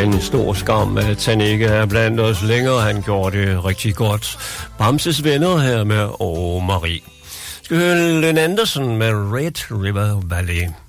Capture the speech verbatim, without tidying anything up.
en stor skam, at han ikke er blandt os længere. Han gjorde det rigtig godt. Bamses venner her med Åh Marie. Skal høre Lynn Anderson med Red River Valley.